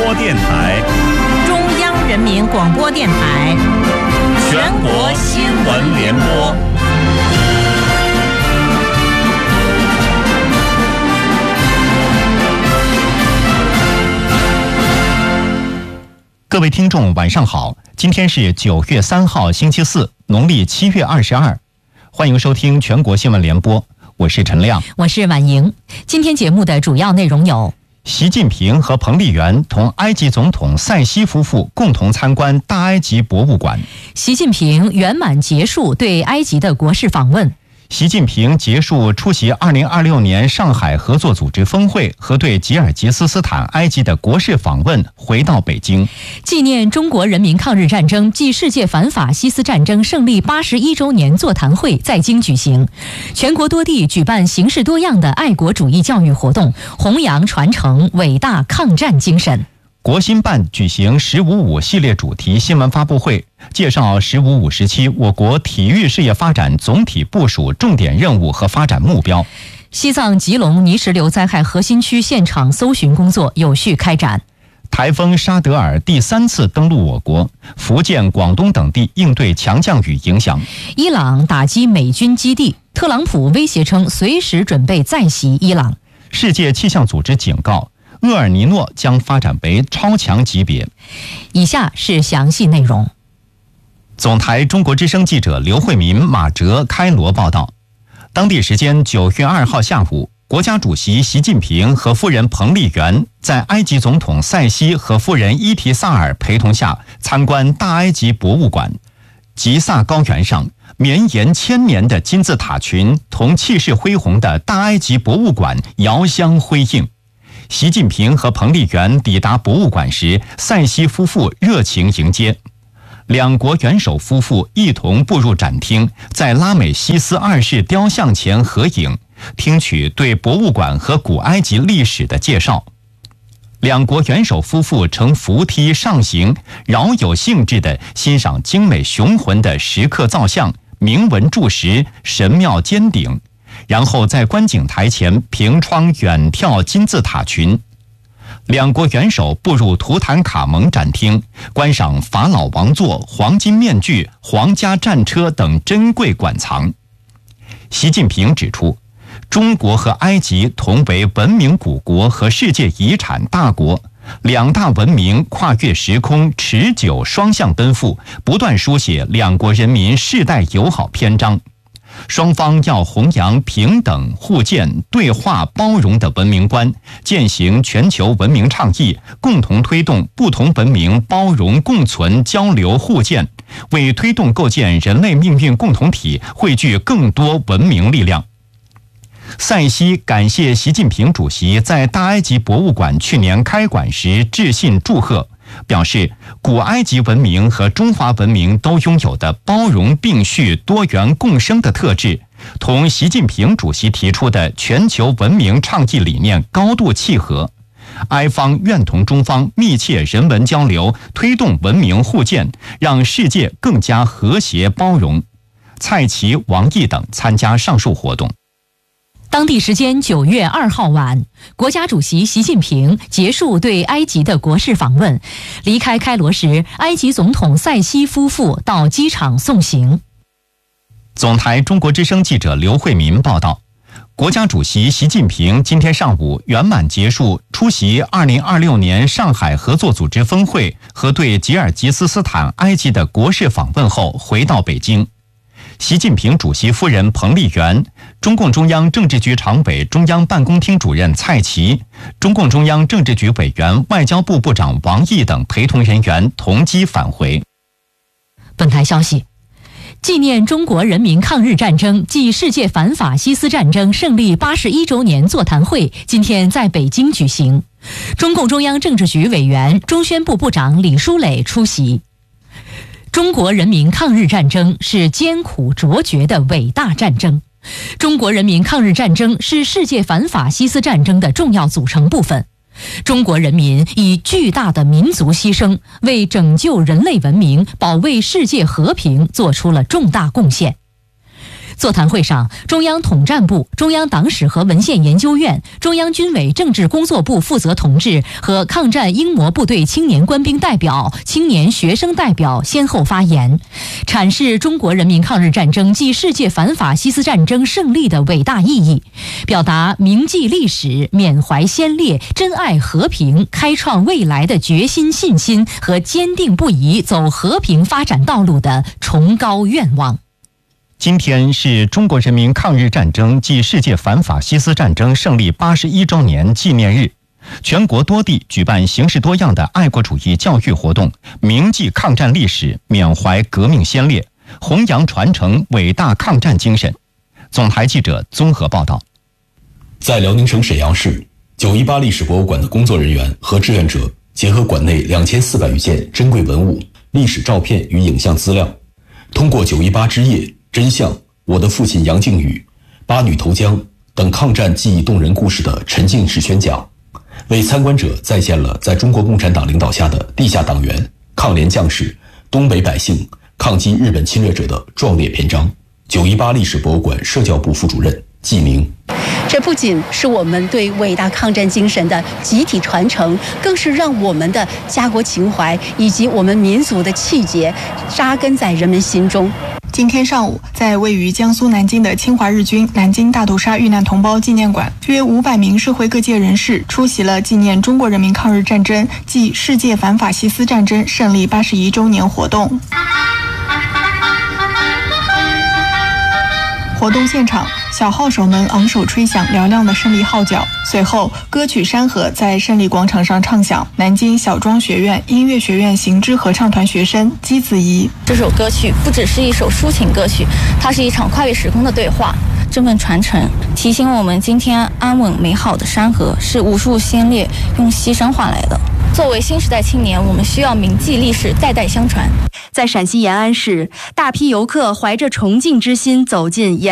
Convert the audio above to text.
播电台， 中央人民广播电台， 全国新闻联播。 各位听众晚上好，今天是9月3号星期四，农历7月22，欢迎收听全国新闻联播，我是陈亮， 我是婉莹。今天节目的主要内容有： 习近平和彭丽媛同埃及总统塞西夫妇共同参观大埃及博物馆； 习近平圆满结束对埃及的国事访问； 习近平结束出席2026年上海合作组织峰会和对吉尔吉斯斯坦、埃及的国事访问，回到北京； 纪念中国人民抗日战争暨世界反法西斯战争胜利81周年座谈会在京举行；全国多地举办形式多样的爱国主义教育活动，弘扬传承伟大抗战精神。 国新办举行“1055”系列主题新闻发布会，介绍“1055”时期我国体育事业发展总体部署、重点任务和发展目标。 西藏吉隆泥石流灾害核心区现场搜寻工作有序开展。 台风沙德尔第3次登陆我国，福建、广东等地应对强降雨影响。 伊朗打击美军基地，特朗普威胁称随时准备再袭伊朗。 世界气象组织警告，厄尔尼诺将发展为超强级别。 以下是详细内容。 总台中国之声记者刘慧民、马哲开罗报道，当地时间9月2号下午，国家主席习近平和夫人彭丽媛在埃及总统塞西和夫人伊提萨尔陪同下参观大埃及博物馆。吉萨高原上，绵延1000年的金字塔群同气势恢宏的大埃及博物馆遥相辉映。习近平和彭丽媛抵达博物馆时，塞西夫妇热情迎接。两国元首夫妇一同步入展厅，在拉美西斯2世雕像前合影，听取对博物馆和古埃及历史的介绍。两国元首夫妇乘扶梯上行，饶有兴致地欣赏精美雄浑的石刻造像、铭文柱石、神庙尖顶，然后在观景台前凭窗远眺金字塔群。两国元首步入图坦卡蒙展厅，观赏法老王座、黄金面具、皇家战车等珍贵馆藏。习近平指出，中国和埃及同为文明古国和世界遗产大国，两大文明跨越时空，持久双向奔赴，不断书写两国人民世代友好篇章。双方要弘扬平等、互鉴、对话、包容的文明观，践行全球文明倡议，共同推动不同文明包容共存、交流互鉴，为推动构建人类命运共同体汇聚更多文明力量。塞西感谢习近平主席在大埃及博物馆去年开馆时致信祝贺，表示古埃及文明和中华文明都拥有的包容并蓄、多元共生的特质，同习近平主席提出的全球文明倡议理念高度契合。埃方愿同中方密切人文交流，推动文明互鉴，让世界更加和谐包容。蔡奇、王毅等参加上述活动。 当地时间9月2号晚，国家主席习近平结束对埃及的国事访问，离开开罗时，埃及总统塞西夫妇到机场送行。 总台中国之声记者刘慧民报道，国家主席习近平今天上午圆满结束出席2026年上海合作组织峰会和对吉尔吉斯斯坦、埃及的国事访问后，回到北京。习近平主席夫人彭丽媛、中共中央政治局常委、中央办公厅主任蔡奇、中共中央政治局委员、外交部部长王毅等陪同人员同机返回。 本台消息，纪念中国人民抗日战争暨世界反法西斯战争胜利81周年座谈会今天在北京举行，中共中央政治局委员、中宣部部长李书磊出席。中国人民抗日战争是艰苦卓绝的伟大战争，中国人民抗日战争是世界反法西斯战争的重要组成部分。中国人民以巨大的民族牺牲，为拯救人类文明、保卫世界和平做出了重大贡献。 座谈会上，中央统战部、中央党史和文献研究院、中央军委政治工作部负责同志和抗战英模部队青年官兵代表、青年学生代表先后发言，阐释中国人民抗日战争暨世界反法西斯战争胜利的伟大意义，表达铭记历史、缅怀先烈、珍爱和平、开创未来的决心、信心和坚定不移走和平发展道路的崇高愿望。 今天是中国人民抗日战争暨世界反法西斯战争胜利81周年纪念日，全国多地举办形式多样的爱国主义教育活动，铭记抗战历史，缅怀革命先烈，弘扬传承伟大抗战精神。总台记者综合报道。 在辽宁省沈阳市918历史博物馆的工作人员和志愿者结合馆内2400余件珍贵文物、历史照片与影像资料，通过918之夜、真相、我的父亲杨靖宇、八女投江等抗战记忆动人故事的沉浸式宣讲，为参观者再现了在中国共产党领导下的地下党员、抗联将士、东北百姓抗击日本侵略者的壮烈篇章。918历史博物馆社教部副主任季明。 这不仅是我们对伟大抗战精神的集体传承，更是让我们的家国情怀以及我们民族的气节扎根在人们心中。 今天上午，在位于江苏南京的侵华日军南京大屠杀遇难同胞纪念馆，约500名社会各界人士出席了纪念中国人民抗日战争暨世界反法西斯战争胜利81周年活动。活动现场，小号手们昂首吹响嘹亮的胜利号角，随后歌曲《山河》在胜利广场上唱响。南京小庄学院音乐学院行知合唱团学生姬子怡： 这首歌曲不只是一首抒情歌曲，它是一场跨越时空的对话。这份传承提醒我们，今天安稳美好的山河是无数先烈用牺牲换来的。作为新时代青年，我们需要铭记历史，代代相传。 在陕西延安市，大批游客怀着崇敬之心走进延